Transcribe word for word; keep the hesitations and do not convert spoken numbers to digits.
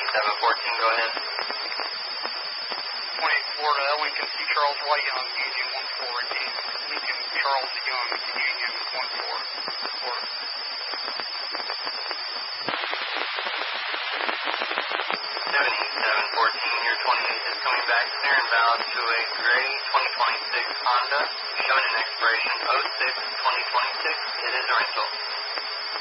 seven fourteen, go ahead. twenty-eight Florida, Lincoln C. Charles Y. Young, Union one four. Again, Lincoln Charles Young, Union one four. Florida. seventy-seven fourteen, your twenty-eight is coming back clear and bound to a gray twenty twenty-six Honda, showing an expiration oh six twenty twenty-six. It is a rental.